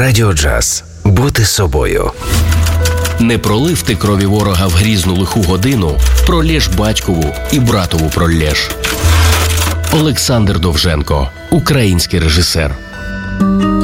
Радіо Джаз. Бути собою. Не пролив ти крові ворога в грізну лиху годину, пролєш батькову і братову пролєш. Олександр Довженко, український режисер.